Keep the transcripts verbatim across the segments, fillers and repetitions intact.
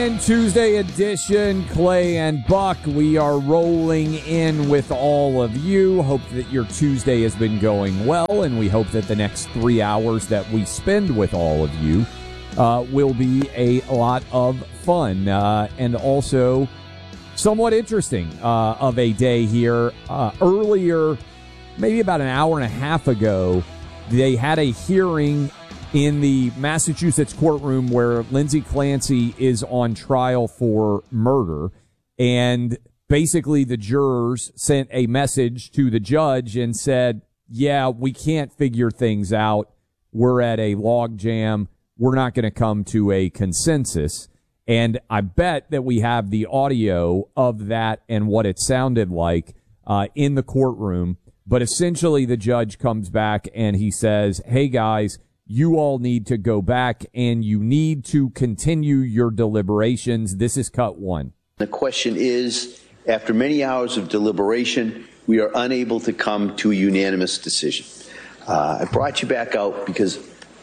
And Tuesday edition, Clay and Buck. We are rolling in with all of you. Hope that your Tuesday has been going well, and we hope that the next three hours that we spend with all of you uh, will be a lot of fun uh, and also somewhat interesting uh, of a day here. Uh, earlier, maybe about an hour and a half ago, they had a hearing in the Massachusetts courtroom where Lindsay Clancy is on trial for murder. And basically the jurors sent a message to the judge and said, yeah, we can't figure things out. We're at a logjam. We're not going to come to a consensus. And I bet that we have the audio of that and what it sounded like uh, in the courtroom. But essentially the judge comes back and he says, hey, guys, you all need to go back and you need to continue your deliberations. This is cut one. The question is, after many hours of deliberation, we are unable to come to a unanimous decision. Uh, I brought you back out because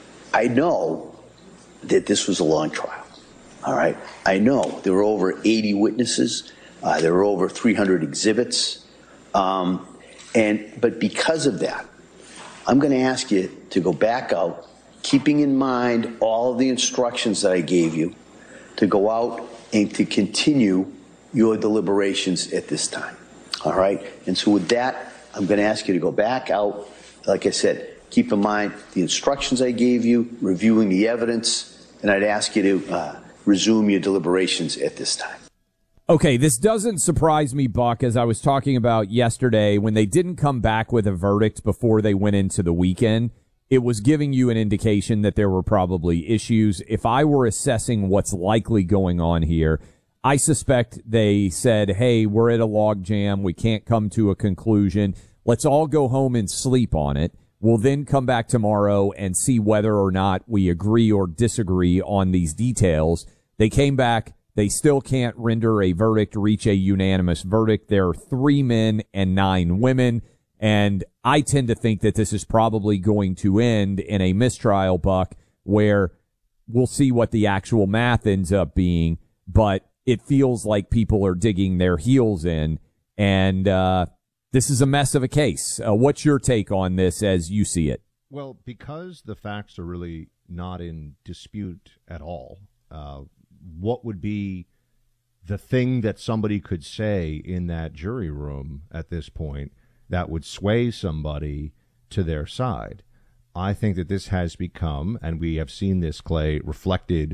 I know that this was a long trial. All right. I know there were over eighty witnesses. Uh, there were over three hundred exhibits. Um, and but because of that, I'm going to ask you to go back out, keeping in mind all of the instructions that I gave you, to go out and to continue your deliberations at this time. All right? And so with that, I'm going to ask you to go back out. Like I said, keep in mind the instructions I gave you, reviewing the evidence, and I'd ask you to uh, resume your deliberations at this time. Okay, this doesn't surprise me, Buck, as I was talking about yesterday when they didn't come back with a verdict before they went into the weekend. It was giving you an indication that there were probably issues. If I were assessing what's likely going on here, I suspect they said, hey, we're at a logjam. We can't come to a conclusion. Let's all go home and sleep on it. We'll then come back tomorrow and see whether or not we agree or disagree on these details. They came back. They still can't render a verdict, reach a unanimous verdict. There are three men and nine women. And I tend to think that this is probably going to end in a mistrial, Buck, where we'll see what the actual math ends up being. But it feels like people are digging their heels in. And uh, this is a mess of a case. Uh, what's your take on this as you see it? Well, because the facts are really not in dispute at all, uh, what would be the thing that somebody could say in that jury room at this point that would sway somebody to their side? I think that this has become, and we have seen this, Clay, reflected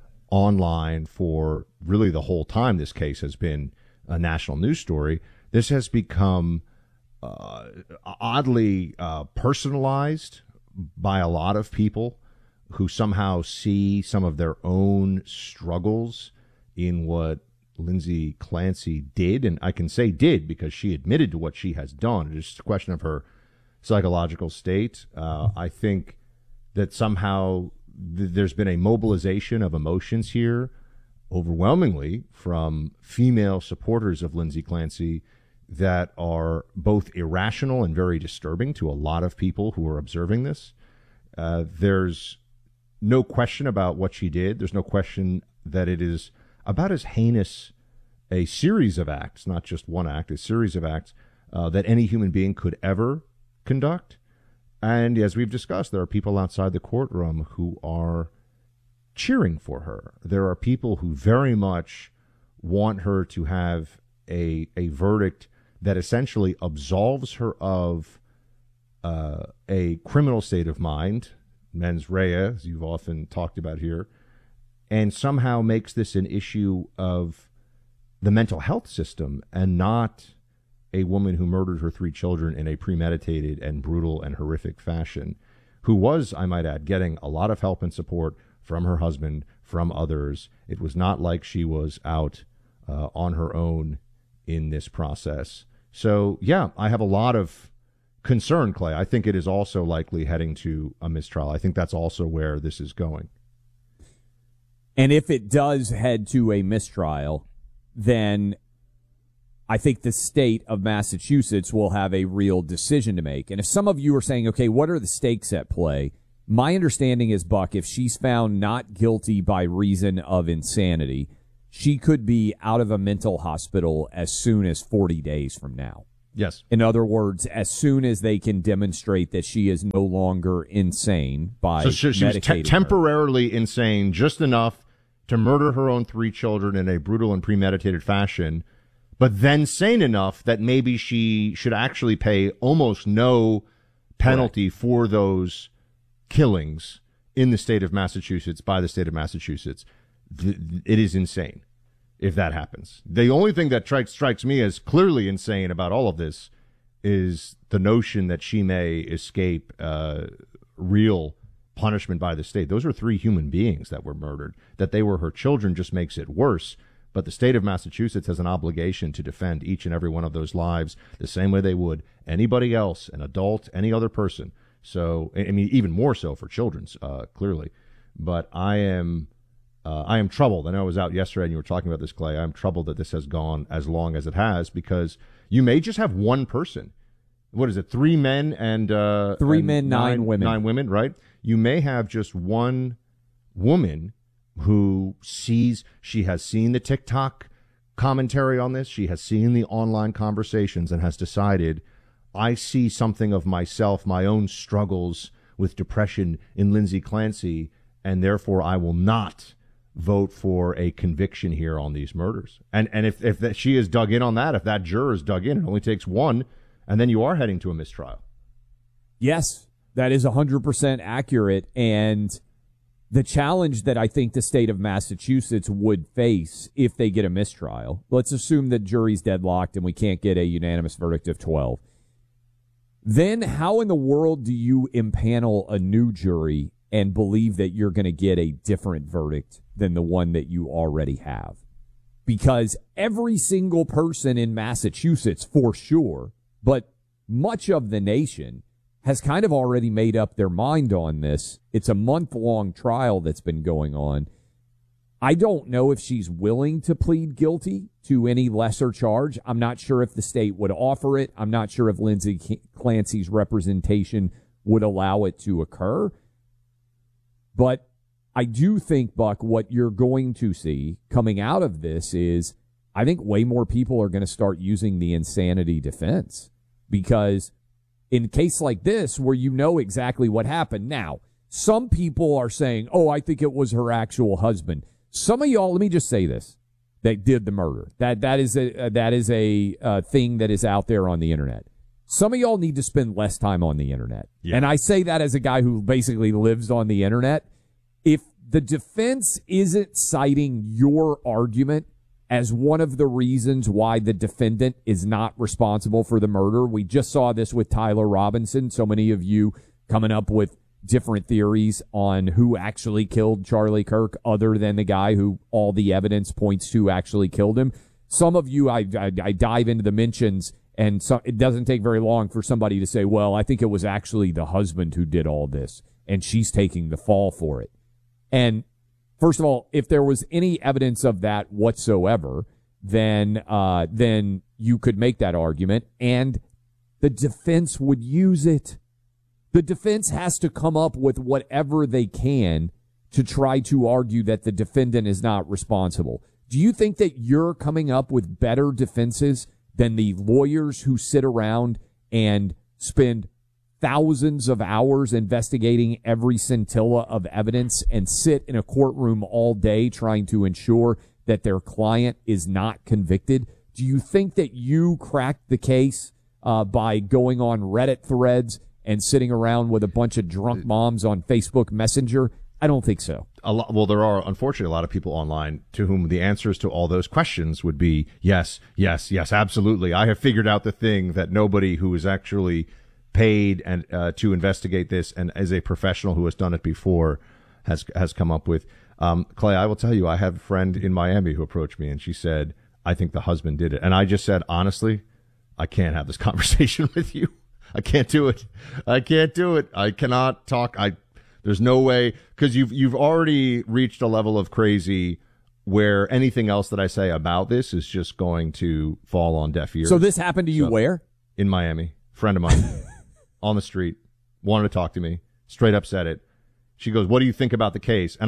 online for really the whole time this case has been a national news story. This has become uh, oddly uh, personalized by a lot of people who somehow see some of their own struggles in what Lindsay Clancy did, and I can say did because she admitted to what she has done. It's just a question of her psychological state. Uh, I think that somehow th- there's been a mobilization of emotions here, overwhelmingly from female supporters of Lindsay Clancy, that are both irrational and very disturbing to a lot of people who are observing this. Uh, there's no question about what she did. There's no question that it is about as heinous a series of acts, not just one act, a series of acts uh, that any human being could ever conduct. And as we've discussed, there are people outside the courtroom who are cheering for her. There are people who very much want her to have a a verdict that essentially absolves her of uh, a criminal state of mind, mens rea, as you've often talked about here, and somehow makes this an issue of the mental health system and not a woman who murdered her three children in a premeditated and brutal and horrific fashion, who was, I might add, getting a lot of help and support from her husband, from others. It was not like she was out uh, on her own in this process. So, yeah, I have a lot of concern, Clay. I think it is also likely heading to a mistrial. I think that's also where this is going. And if it does head to a mistrial, then I think the state of Massachusetts will have a real decision to make. And if some of you are saying, okay, what are the stakes at play? My understanding is, Buck, if she's found not guilty by reason of insanity, she could be out of a mental hospital as soon as forty days from now. Yes. In other words, as soon as they can demonstrate that she is no longer insane by so she, she was te- temporarily her. insane, just enough to murder her own three children in a brutal and premeditated fashion, but then sane enough that maybe she should actually pay almost no penalty Correct. for those killings in the state of Massachusetts by the state of Massachusetts. It is insane if that happens. The only thing that tri- strikes me as clearly insane about all of this is the notion that she may escape uh, real punishment by the state. Those are three human beings that were murdered. That they were her children just makes it worse. But the state of Massachusetts has an obligation to defend each and every one of those lives the same way they would anybody else, an adult, any other person. So, I mean, even more so for children's, uh, clearly. But I am... Uh, I am troubled. I know I was out yesterday and you were talking about this, Clay. I'm troubled that this has gone as long as it has because you may just have one person. What is it? Three men and uh, three and men, nine, nine women. Nine women, right? You may have just one woman who sees, she has seen the TikTok commentary on this. She has seen the online conversations and has decided, I see something of myself, my own struggles with depression in Lindsay Clancy, and therefore I will not vote for a conviction here on these murders. And and if, if that she is dug in on that, if that juror is dug in, it only takes one, and then you are heading to a mistrial. Yes, that is one hundred percent accurate. And the challenge that I think the state of Massachusetts would face if they get a mistrial, let's assume that jury's deadlocked and we can't get a unanimous verdict of twelve. Then how in the world do you impanel a new jury and believe that you're going to get a different verdict than the one that you already have? Because every single person in Massachusetts, for sure, but much of the nation has kind of already made up their mind on this. It's a month-long trial that's been going on. I don't know if she's willing to plead guilty to any lesser charge. I'm not sure if the state would offer it. I'm not sure if Lindsay Clancy's representation would allow it to occur. But I do think, Buck, what you're going to see coming out of this is I think way more people are going to start using the insanity defense. Because in a case like this, where you know exactly what happened, now, some people are saying, oh, I think it was her actual husband. Some of y'all, let me just say this, that did the murder. That That is a, that is a uh, thing that is out there on the internet. Some of y'all need to spend less time on the internet. Yeah. And I say that as a guy who basically lives on the internet. If the defense isn't citing your argument as one of the reasons why the defendant is not responsible for the murder, we just saw this with Tyler Robinson. So many of you coming up with different theories on who actually killed Charlie Kirk other than the guy who all the evidence points to actually killed him. Some of you, I, I, I dive into the mentions, and so, it doesn't take very long for somebody to say, well, I think it was actually the husband who did all this, and she's taking the fall for it. And first of all, if there was any evidence of that whatsoever, then uh, then you could make that argument, and the defense would use it. The defense has to come up with whatever they can to try to argue that the defendant is not responsible. Do you think that you're coming up with better defenses than the lawyers who sit around and spend thousands of hours investigating every scintilla of evidence and sit in a courtroom all day trying to ensure that their client is not convicted? Do you think that you cracked the case uh, by going on Reddit threads and sitting around with a bunch of drunk moms on Facebook Messenger? I don't think so. A lot, well, there are, unfortunately, a lot of people online to whom the answers to all those questions would be yes, yes, yes, absolutely. I have figured out the thing that nobody who is actually paid and uh, to investigate this and as a professional who has done it before has has come up with. Um, Clay, I will tell you, I have a friend in Miami who approached me and she said, I think the husband did it. And I just said, honestly, I can't have this conversation with you. I can't do it. I can't do it. I cannot talk. I There's no way, because you've you've already reached a level of crazy where anything else that I say about this is just going to fall on deaf ears. So this happened to you so, where? In Miami. Friend of mine. On the street, wanted to talk to me, straight up said it. She goes, what do you think about the case? And I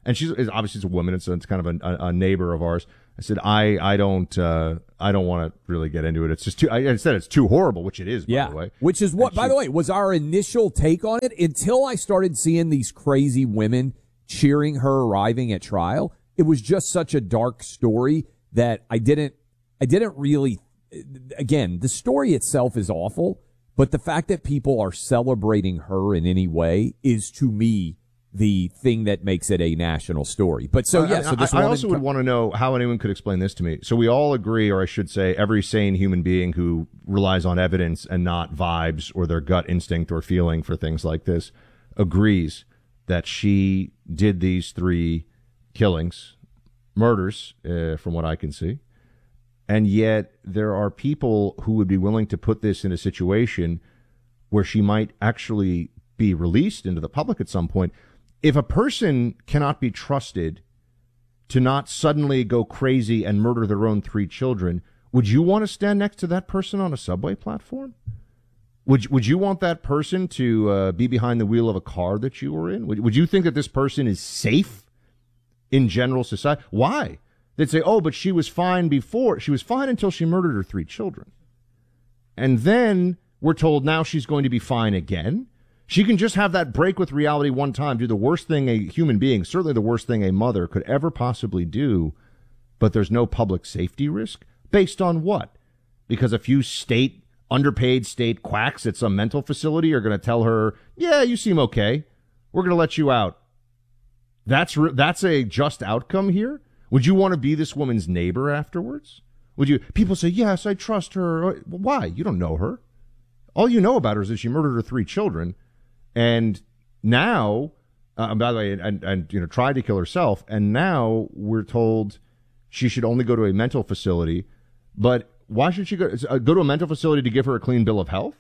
and she's obviously it's a woman, and so it's kind of a, a neighbor of ours. I said, I, I don't, uh, I don't want to really get into it. It's just too, I, I said it's too horrible, which it is, by yeah. the way. Which is what, and by she, the way, was our initial take on it until I started seeing these crazy women cheering her arriving at trial. It was just such a dark story that I didn't, I didn't really, again, the story itself is awful, but the fact that people are celebrating her in any way is, to me, the thing that makes it a national story. But so, yeah. So this I, I also com- would want to know how anyone could explain this to me. So we all agree, or I should say, every sane human being who relies on evidence and not vibes or their gut instinct or feeling for things like this agrees that she did these three killings, murders, uh, from what I can see. And yet there are people who would be willing to put this in a situation where she might actually be released into the public at some point. If a person cannot be trusted to not suddenly go crazy and murder their own three children, would you want to stand next to that person on a subway platform? Would would you want that person to uh, be behind the wheel of a car that you were in? Would, would you think that this person is safe in general society? Why? They'd say, oh, but she was fine before. She was fine until she murdered her three children. And then we're told now she's going to be fine again. She can just have that break with reality one time, do the worst thing a human being, certainly the worst thing a mother could ever possibly do, but there's no public safety risk. Based on what? Because a few state, underpaid state quacks at some mental facility are going to tell her, yeah, you seem okay. We're going to let you out. That's re- that's a just outcome here? Would you want to be this woman's neighbor afterwards? Would you? People say, yes, I trust her. Why? You don't know her. All you know about her is that she murdered her three children. And now, uh, by the way, and, and you know, tried to kill herself. And now we're told she should only go to a mental facility. But why should she go, uh, go to a mental facility to give her a clean bill of health?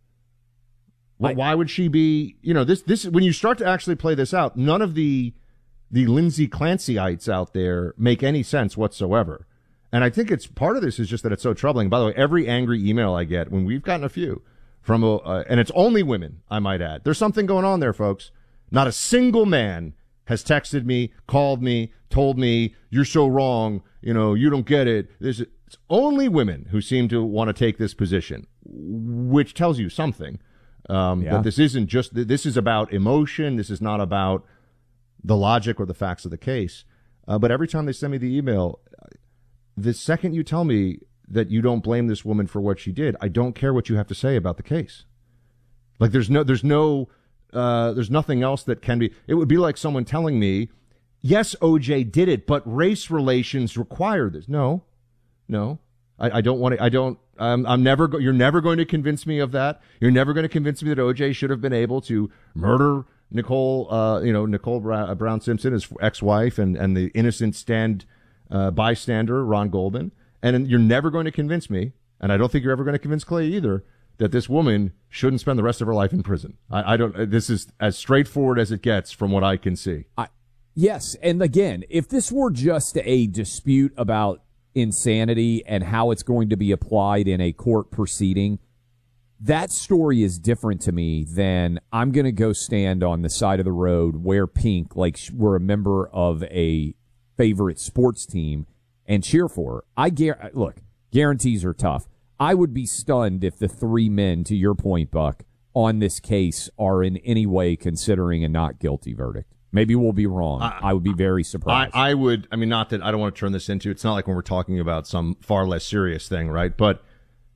Why, I, why would she be? You know, this this when you start to actually play this out, none of the the Lindsay Clancyites out there make any sense whatsoever. And I think it's part of this is just that it's so troubling. By the way, every angry email I get, when we've gotten a few. From a, uh, and it's only women, I might add. There's something going on there, folks. Not a single man has texted me, called me, told me, you're so wrong, you know, you don't get it. There's, it's only women who seem to want to take this position, which tells you something. Um, yeah. That this isn't just, this is about emotion. This is not about the logic or the facts of the case. Uh, but every time they send me the email, the second you tell me that you don't blame this woman for what she did, I don't care what you have to say about the case. Like there's no, there's no, uh, there's nothing else that can be. It would be like someone telling me, yes, O J did it, but race relations require this. No, no, I, I don't want to. I don't. I'm, I'm never. Go, you're never going to convince me of that. You're never going to convince me that O J should have been able to murder Nicole. Uh, you know, Nicole Brown Simpson, his ex-wife, and and the innocent stand uh, bystander Ron Golden. And you're never going to convince me, and I don't think you're ever going to convince Clay either, that this woman shouldn't spend the rest of her life in prison. I, I don't. This is as straightforward as it gets from what I can see. I, yes, and again, if this were just a dispute about insanity and how it's going to be applied in a court proceeding, that story is different to me than I'm going to go stand on the side of the road, wear pink like we're a member of a favorite sports team, and cheer for her. I gar- look, guarantees are tough. I would be stunned if the three men, to your point, Buck, on this case are in any way considering a not guilty verdict. Maybe we'll be wrong. I, I would be very surprised. I, I would, I mean, not that I don't want to turn this into, it's not like when we're talking about some far less serious thing, right? But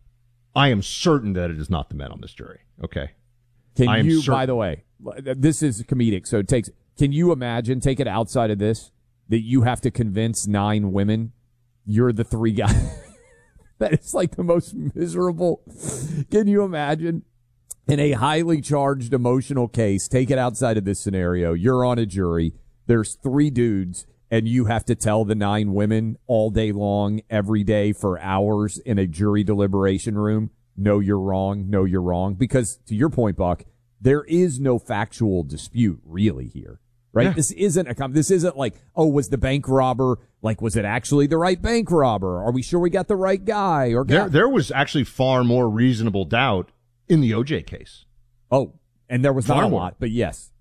I am certain that it is not the men on this jury. Okay. Can I am you, cer- by the way, this is comedic, so it takes, can you imagine, take it outside of this, that you have to convince nine women you're the three guys? That is like the most miserable. Can you imagine? In a highly charged emotional case, take it outside of this scenario. You're on a jury. There's three dudes, and you have to tell the nine women all day long, every day for hours in a jury deliberation room, no, you're wrong, no, you're wrong. Because to your point, Buck, there is no factual dispute really here. Right? Yeah. This isn't a, this isn't like, oh, was the bank robber, like, was it actually the right bank robber? Are we sure we got the right guy? Or there, there was actually far more reasonable doubt in the O J case. Oh, and there was far not a more. lot, but yes.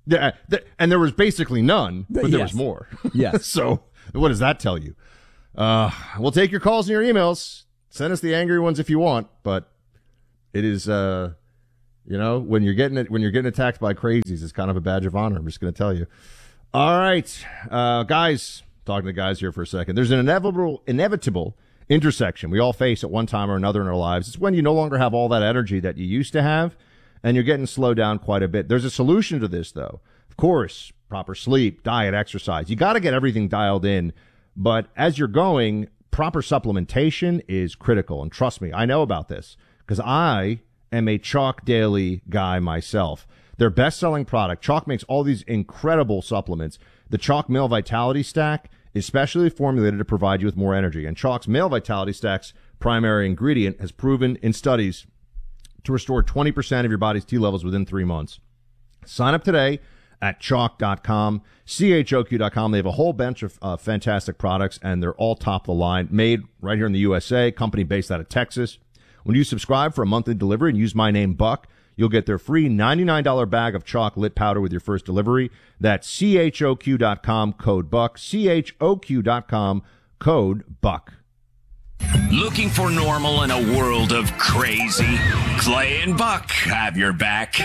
Yeah, th- and there was basically none, but there yes. was more. Yes. So what does that tell you? Uh, we'll take your calls and your emails. Send us the angry ones if you want, but it is, uh, you know, when you're getting it, when you're getting attacked by crazies, it's kind of a badge of honor. I'm just going to tell you. All right, uh, guys, talking to guys here for a second. There's an inevitable, inevitable intersection we all face at one time or another in our lives. It's when you no longer have all that energy that you used to have, and you're getting slowed down quite a bit. There's a solution to this, though. Of course, proper sleep, diet, exercise. You got to get everything dialed in. But as you're going, proper supplementation is critical. And trust me, I know about this because I am a Chalk Daily guy myself. Their best-selling product, Chalk makes all these incredible supplements. The Chalk Male Vitality Stack is specially formulated to provide you with more energy. And Chalk's Male Vitality Stack's primary ingredient has proven in studies to restore twenty percent of your body's T levels within three months. Sign up today at chalk dot com, C H O Q dot com. They have a whole bunch of uh, fantastic products, and they're all top of the line, made right here in the U S A, company based out of Texas. When you subscribe for a monthly delivery and use my name, Buck, you'll get their free ninety-nine dollars bag of Chalk Lit Powder with your first delivery. That's C H O Q dot com, code BUCK, C H O Q dot com, code BUCK. Looking for normal in a world of crazy? Clay and Buck have your back.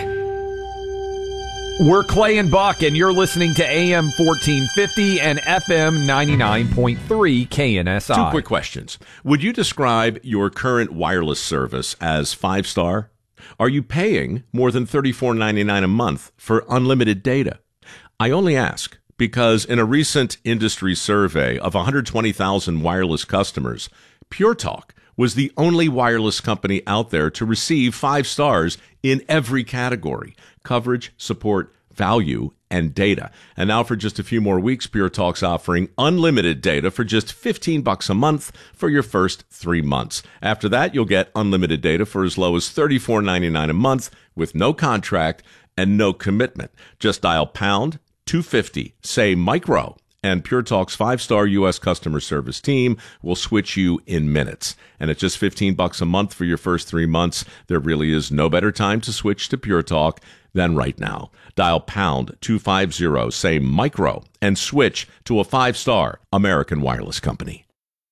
We're Clay and Buck, and you're listening to A M fourteen fifty and F M ninety-nine point three K N S I. Two quick questions. Would you describe your current wireless service as five-star? Are you paying more than thirty-four ninety-nine a month for unlimited data? I only ask because in a recent industry survey of one hundred twenty thousand wireless customers, Pure Talk was the only wireless company out there to receive five stars in every category: coverage, support, value, and data. And now for just a few more weeks, Pure Talk's offering unlimited data for just fifteen bucks a month for your first three months. After that, you'll get unlimited data for as low as thirty-four ninety-nine a month with no contract and no commitment. Just dial pound two fifty, say micro, and Pure Talk's five-star U S customer service team will switch you in minutes. And at just fifteen bucks a month for your first three months, there really is no better time to switch to Pure Talk than right now. Dial pound two fifty, say micro, and switch to a five-star American wireless company.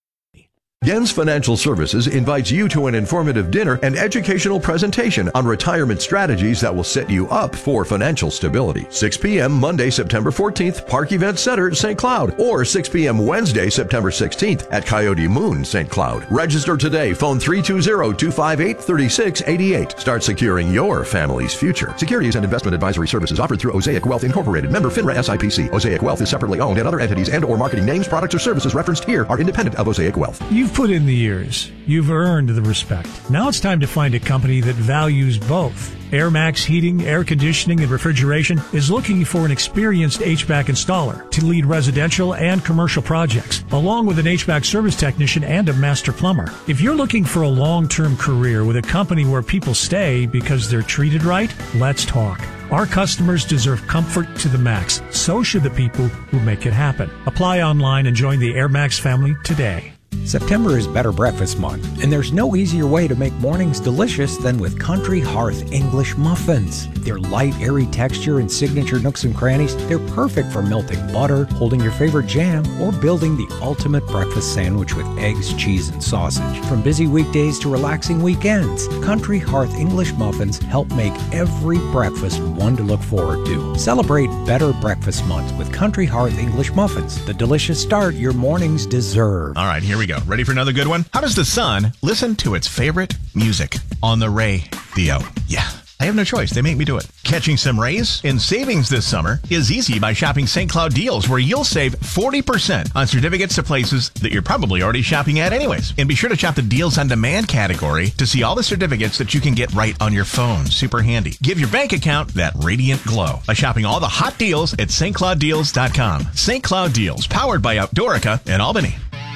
Gens Financial Services invites you to an informative dinner and educational presentation on retirement strategies that will set you up for financial stability. six p.m. Monday, September fourteenth, Park Event Center, Saint Cloud, or six p.m. Wednesday, September sixteenth at Coyote Moon, Saint Cloud. Register today. Phone three two zero, two five eight, three six eight eight. Start securing your family's future. Securities and investment advisory services offered through Osaic Wealth Incorporated. Member FINRA S I P C. Osaic Wealth is separately owned, and other entities and or marketing names, products, or services referenced here are independent of Osaic Wealth. You've put in the years. You've earned the respect. Now it's time to find a company that values both. AirMax Heating, Air Conditioning, and Refrigeration is looking for an experienced H V A C installer to lead residential and commercial projects, along with an H V A C service technician and a master plumber. If you're looking for a long-term career with a company where people stay because they're treated right, let's talk. Our customers deserve comfort to the max. So should the people who make it happen. Apply online and join the AirMax family today. September is Better Breakfast Month, and there's no easier way to make mornings delicious than with Country Hearth English Muffins. Their light, airy texture and signature nooks and crannies, they're perfect for melting butter, holding your favorite jam, or building the ultimate breakfast sandwich with eggs, cheese, and sausage. From busy weekdays to relaxing weekends, Country Hearth English Muffins help make every breakfast one to look forward to. Celebrate Better Breakfast Month with Country Hearth English Muffins, the delicious start your mornings deserve. All right, here we go. Ready for another good one? How does the sun listen to its favorite music? On the radio. Yeah. I have no choice. They make me do it. Catching some rays in savings this summer is easy by shopping Saint Cloud Deals, where you'll save forty percent on certificates to places that you're probably already shopping at anyways. And be sure to shop the Deals on Demand category to see all the certificates that you can get right on your phone. Super handy. Give your bank account that radiant glow by shopping all the hot deals at St Cloud Deals dot com. Saint Cloud Deals, powered by Outdoorica in Albany.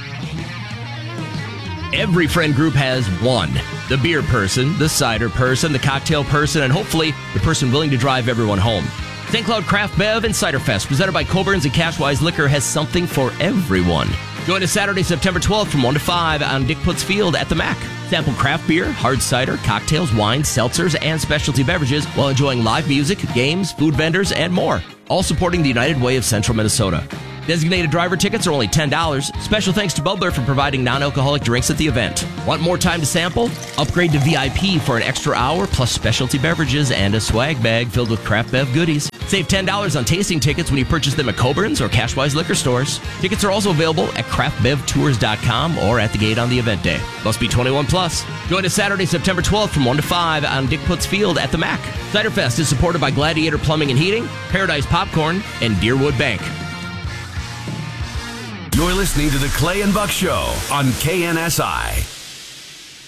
Every friend group has one. The beer person, the cider person, the cocktail person, and hopefully the person willing to drive everyone home. Saint Cloud Craft Bev and Cider Fest, presented by Coburn's and Cashwise Liquor, has something for everyone. Join us Saturday, September twelfth from one to five on Dick Putz Field at the Mac. Sample craft beer, hard cider, cocktails, wines, seltzers, and specialty beverages while enjoying live music, games, food vendors, and more. all supporting the United Way of Central Minnesota. Designated driver tickets are only ten dollars. Special thanks to Bubbler for providing non-alcoholic drinks at the event. Want more time to sample? Upgrade to V I P for an extra hour, plus specialty beverages and a swag bag filled with craft bev goodies. Save ten dollars on tasting tickets when you purchase them at Coburn's or Cashwise liquor stores. Tickets are also available at craft bev tours dot com or at the gate on the event day. Must be twenty-one plus. Join us Saturday, September twelfth from one to five on Dick Putz Field at the Mac. Ciderfest is supported by Gladiator Plumbing and Heating, Paradise Popcorn, and Deerwood Bank. You're listening to the Clay and Buck Show on K N S I.